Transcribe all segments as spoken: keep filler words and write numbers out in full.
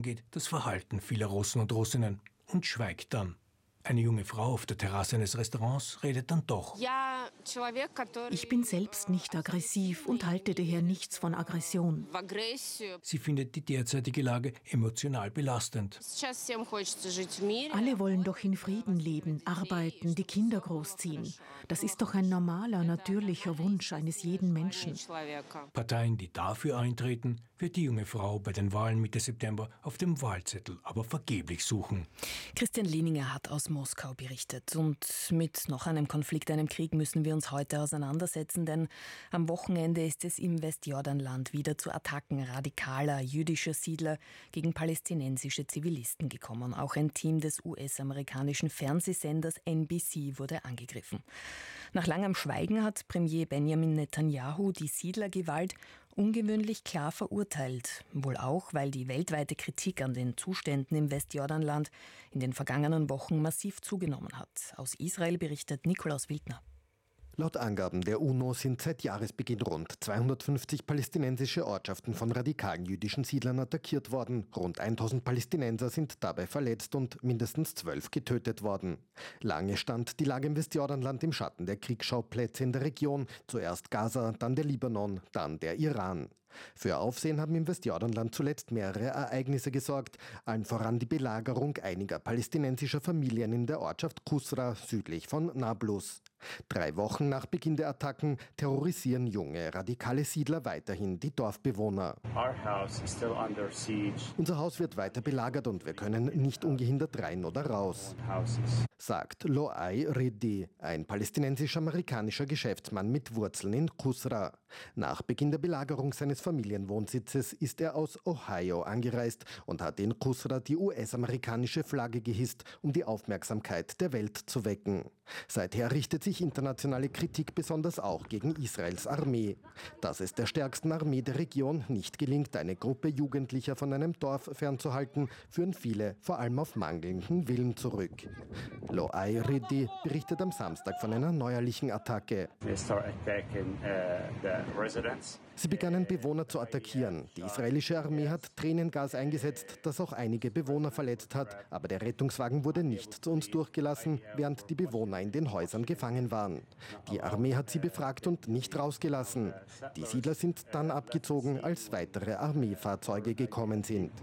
geht das Verhalten vieler Russen und Russinnen und schweigt dann. Eine junge Frau auf der Terrasse eines Restaurants redet dann doch. Ich bin selbst nicht aggressiv und halte daher nichts von Aggression. Sie findet die derzeitige Lage emotional belastend. Alle wollen doch in Frieden leben, arbeiten, die Kinder großziehen. Das ist doch ein normaler, natürlicher Wunsch eines jeden Menschen. Parteien, die dafür eintreten, wird die junge Frau bei den Wahlen Mitte September auf dem Wahlzettel aber vergeblich suchen. Christian Lehninger hat aus Moskau berichtet. Und mit noch einem Konflikt, einem Krieg müssen wir uns heute auseinandersetzen, denn am Wochenende ist es im Westjordanland wieder zu Attacken radikaler jüdischer Siedler gegen palästinensische Zivilisten gekommen. Auch ein Team des U S-amerikanischen Fernsehsenders N B C wurde angegriffen. Nach langem Schweigen hat Premier Benjamin Netanyahu die Siedlergewalt ungewöhnlich klar verurteilt. Wohl auch, weil die weltweite Kritik an den Zuständen im Westjordanland in den vergangenen Wochen massiv zugenommen hat. Aus Israel berichtet Nikolaus Wildner. Laut Angaben der UNO sind seit Jahresbeginn rund zweihundertfünfzig palästinensische Ortschaften von radikalen jüdischen Siedlern attackiert worden. Rund tausend Palästinenser sind dabei verletzt und mindestens zwölf getötet worden. Lange stand die Lage im Westjordanland im Schatten der Kriegsschauplätze in der Region. Zuerst Gaza, dann der Libanon, dann der Iran. Für Aufsehen haben im Westjordanland zuletzt mehrere Ereignisse gesorgt, allen voran die Belagerung einiger palästinensischer Familien in der Ortschaft Qusra südlich von Nablus. Drei Wochen nach Beginn der Attacken terrorisieren junge, radikale Siedler weiterhin die Dorfbewohner. Unser Haus wird weiter belagert und wir können nicht ungehindert rein oder raus, sagt Loai Reddy, ein palästinensisch-amerikanischer Geschäftsmann mit Wurzeln in Qusra. Nach Beginn der Belagerung seines Familienwohnsitzes ist er aus Ohio angereist und hat in Qusra die U S-amerikanische Flagge gehisst, um die Aufmerksamkeit der Welt zu wecken. Seither richtet sich internationale Kritik besonders auch gegen Israels Armee. Dass es der stärksten Armee der Region nicht gelingt, eine Gruppe Jugendlicher von einem Dorf fernzuhalten, führen viele vor allem auf mangelnden Willen zurück. Loai Reddy berichtet am Samstag von einer neuerlichen Attacke. Sie begannen Bewohner zu attackieren. Die israelische Armee hat Tränengas eingesetzt, das auch einige Bewohner verletzt hat. Aber der Rettungswagen wurde nicht zu uns durchgelassen, während die Bewohner in den Häusern gefangen waren. Die Armee hat sie befragt und nicht rausgelassen. Die Siedler sind dann abgezogen, als weitere Armeefahrzeuge gekommen sind.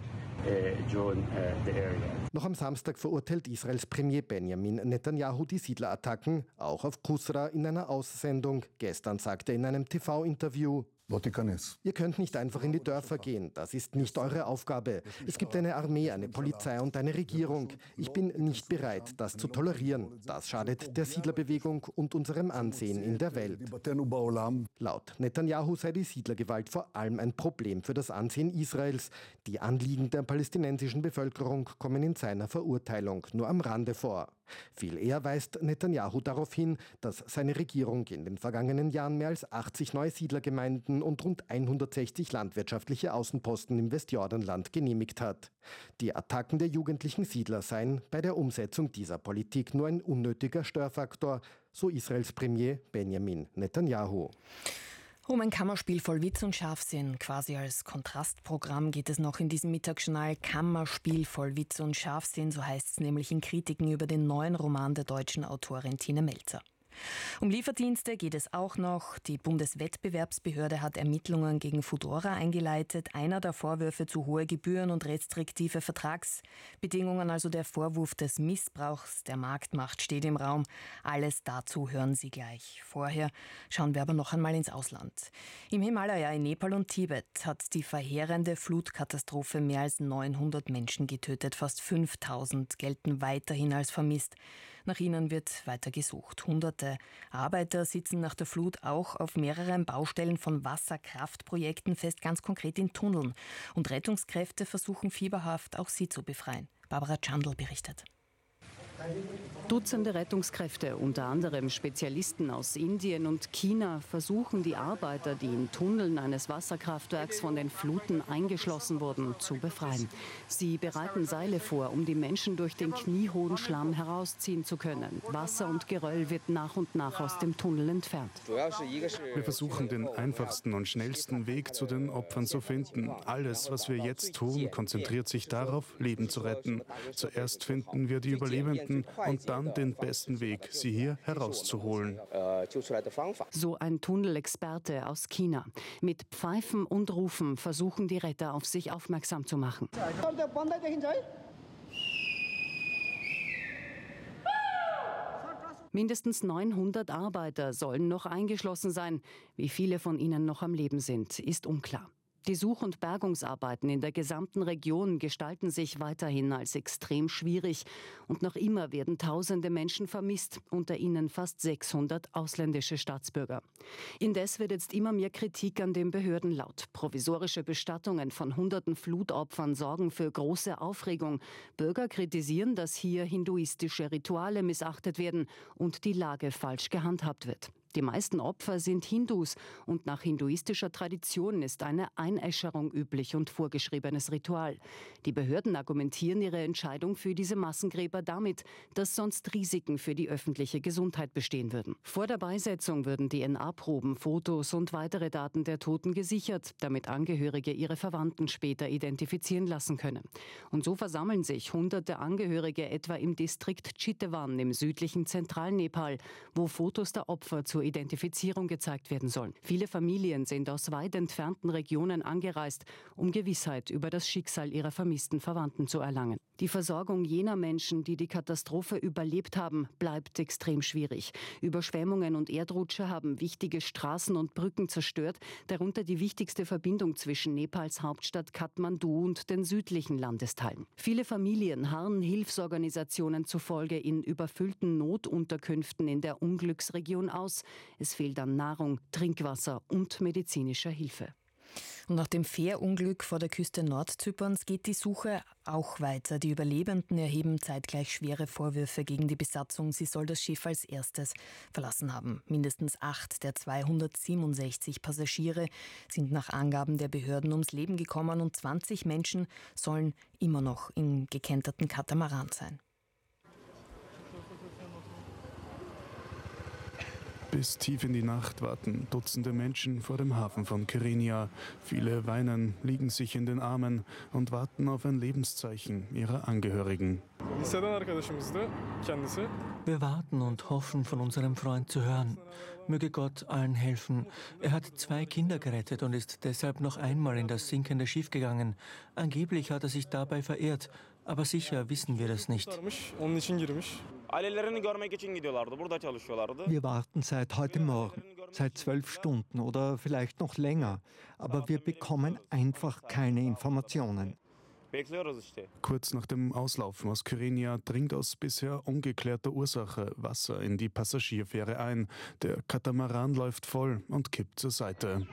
Noch am Samstag verurteilt Israels Premier Benjamin Netanyahu die Siedlerattacken, auch auf Qusra in einer Aussendung. Gestern sagte er in einem T V-Interview: Ihr könnt nicht einfach in die Dörfer gehen, das ist nicht eure Aufgabe. Es gibt eine Armee, eine Polizei und eine Regierung. Ich bin nicht bereit, das zu tolerieren. Das schadet der Siedlerbewegung und unserem Ansehen in der Welt. Laut Netanyahu sei die Siedlergewalt vor allem ein Problem für das Ansehen Israels. Die Anliegen der palästinensischen Bevölkerung kommen in seiner Verurteilung nur am Rande vor. Viel eher weist Netanyahu darauf hin, dass seine Regierung in den vergangenen Jahren mehr als achtzig neue Siedlergemeinden und rund hundertsechzig landwirtschaftliche Außenposten im Westjordanland genehmigt hat. Die Attacken der jugendlichen Siedler seien bei der Umsetzung dieser Politik nur ein unnötiger Störfaktor, so Israels Premier Benjamin Netanyahu. Um ein Kammerspiel voll Witz und Scharfsinn, quasi als Kontrastprogramm, geht es noch in diesem Mittagsjournal. Kammerspiel voll Witz und Scharfsinn, so heißt es nämlich in Kritiken über den neuen Roman der deutschen Autorin Tine Melzer. Um Lieferdienste geht es auch noch. Die Bundeswettbewerbsbehörde hat Ermittlungen gegen Foodora eingeleitet. Einer der Vorwürfe zu hohe Gebühren und restriktive Vertragsbedingungen, also der Vorwurf des Missbrauchs der Marktmacht, steht im Raum. Alles dazu hören Sie gleich. Vorher schauen wir aber noch einmal ins Ausland. Im Himalaya in Nepal und Tibet hat die verheerende Flutkatastrophe mehr als neunhundert Menschen getötet. Fast fünftausend gelten weiterhin als vermisst. Nach ihnen wird weiter gesucht. Hunderte Arbeiter sitzen nach der Flut auch auf mehreren Baustellen von Wasserkraftprojekten fest, ganz konkret in Tunneln. Und Rettungskräfte versuchen fieberhaft, auch sie zu befreien. Barbara Chandl berichtet. Dutzende Rettungskräfte, unter anderem Spezialisten aus Indien und China, versuchen die Arbeiter, die in Tunneln eines Wasserkraftwerks von den Fluten eingeschlossen wurden, zu befreien. Sie bereiten Seile vor, um die Menschen durch den kniehohen Schlamm herausziehen zu können. Wasser und Geröll wird nach und nach aus dem Tunnel entfernt. Wir versuchen, den einfachsten und schnellsten Weg zu den Opfern zu finden. Alles, was wir jetzt tun, konzentriert sich darauf, Leben zu retten. Zuerst finden wir die Überlebenden und dann den besten Weg, sie hier herauszuholen. So ein Tunnelexperte aus China. Mit Pfeifen und Rufen versuchen die Retter, auf sich aufmerksam zu machen. Mindestens neunhundert Arbeiter sollen noch eingeschlossen sein. Wie viele von ihnen noch am Leben sind, ist unklar. Die Such- und Bergungsarbeiten in der gesamten Region gestalten sich weiterhin als extrem schwierig. Und noch immer werden tausende Menschen vermisst, unter ihnen fast sechshundert ausländische Staatsbürger. Indes wird jetzt immer mehr Kritik an den Behörden laut. Provisorische Bestattungen von hunderten Flutopfern sorgen für große Aufregung. Bürger kritisieren, dass hier hinduistische Rituale missachtet werden und die Lage falsch gehandhabt wird. Die meisten Opfer sind Hindus und nach hinduistischer Tradition ist eine Einäscherung üblich und vorgeschriebenes Ritual. Die Behörden argumentieren ihre Entscheidung für diese Massengräber damit, dass sonst Risiken für die öffentliche Gesundheit bestehen würden. Vor der Beisetzung würden D N A-Proben, Fotos und weitere Daten der Toten gesichert, damit Angehörige ihre Verwandten später identifizieren lassen können. Und so versammeln sich hunderte Angehörige etwa im Distrikt Chitwan im südlichen Zentralnepal, wo Fotos der Opfer zur Identifizierung gezeigt werden sollen. Viele Familien sind aus weit entfernten Regionen angereist, um Gewissheit über das Schicksal ihrer vermissten Verwandten zu erlangen. Die Versorgung jener Menschen, die die Katastrophe überlebt haben, bleibt extrem schwierig. Überschwemmungen und Erdrutsche haben wichtige Straßen und Brücken zerstört, darunter die wichtigste Verbindung zwischen Nepals Hauptstadt Kathmandu und den südlichen Landesteilen. Viele Familien harren Hilfsorganisationen zufolge in überfüllten Notunterkünften in der Unglücksregion aus. Es fehlt an Nahrung, Trinkwasser und medizinischer Hilfe. Und nach dem Fährunglück vor der Küste Nordzyperns geht die Suche auch weiter. Die Überlebenden erheben zeitgleich schwere Vorwürfe gegen die Besatzung. Sie soll das Schiff als erstes verlassen haben. Mindestens acht der zweihundertsiebenundsechzig Passagiere sind nach Angaben der Behörden ums Leben gekommen und zwanzig Menschen sollen immer noch im gekenterten Katamaran sein. Bis tief in die Nacht warten Dutzende Menschen vor dem Hafen von Kyrenia. Viele weinen, liegen sich in den Armen und warten auf ein Lebenszeichen ihrer Angehörigen. Wir warten und hoffen, von unserem Freund zu hören. Möge Gott allen helfen. Er hat zwei Kinder gerettet und ist deshalb noch einmal in das sinkende Schiff gegangen. Angeblich hat er sich dabei verehrt, aber sicher wissen wir das nicht. Wir warten seit heute Morgen, seit zwölf Stunden oder vielleicht noch länger, aber wir bekommen einfach keine Informationen. Kurz nach dem Auslaufen aus Kyrenia dringt aus bisher ungeklärter Ursache Wasser in die Passagierfähre ein. Der Katamaran läuft voll und kippt zur Seite.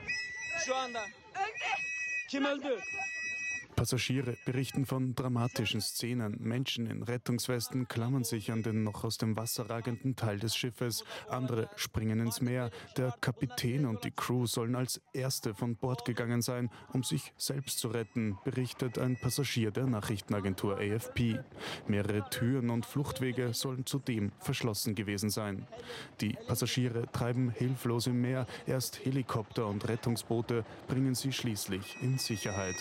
Passagiere berichten von dramatischen Szenen. Menschen in Rettungswesten klammern sich an den noch aus dem Wasser ragenden Teil des Schiffes. Andere springen ins Meer. Der Kapitän und die Crew sollen als Erste von Bord gegangen sein, um sich selbst zu retten, berichtet ein Passagier der Nachrichtenagentur A F P. Mehrere Türen und Fluchtwege sollen zudem verschlossen gewesen sein. Die Passagiere treiben hilflos im Meer. Erst Helikopter und Rettungsboote bringen sie schließlich in Sicherheit.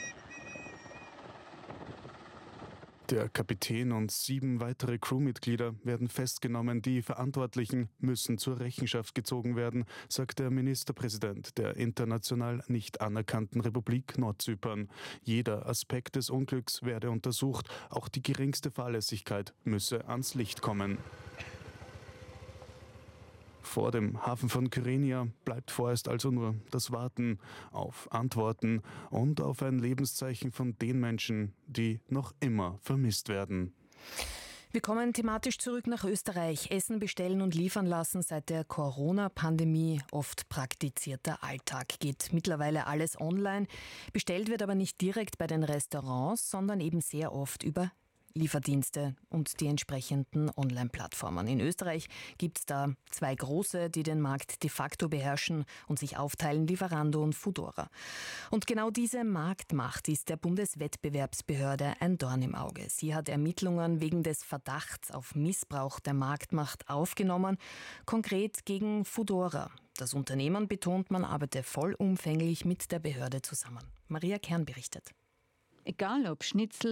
Der Kapitän und sieben weitere Crewmitglieder werden festgenommen. Die Verantwortlichen müssen zur Rechenschaft gezogen werden, sagt der Ministerpräsident der international nicht anerkannten Republik Nordzypern. Jeder Aspekt des Unglücks werde untersucht. Auch die geringste Fahrlässigkeit müsse ans Licht kommen. Vor dem Hafen von Kyrenia bleibt vorerst also nur das Warten auf Antworten und auf ein Lebenszeichen von den Menschen, die noch immer vermisst werden. Wir kommen thematisch zurück nach Österreich. Essen bestellen und liefern lassen seit der Corona-Pandemie oft praktizierter Alltag. Geht mittlerweile alles online. Bestellt wird aber nicht direkt bei den Restaurants, sondern eben sehr oft über Lieferdienste und die entsprechenden Online-Plattformen. In Österreich gibt es da zwei große, die den Markt de facto beherrschen und sich aufteilen, Lieferando und Foodora. Und genau diese Marktmacht ist der Bundeswettbewerbsbehörde ein Dorn im Auge. Sie hat Ermittlungen wegen des Verdachts auf Missbrauch der Marktmacht aufgenommen, konkret gegen Foodora. Das Unternehmen, betont, man arbeite vollumfänglich mit der Behörde zusammen. Maria Kern berichtet. Egal ob Schnitzel,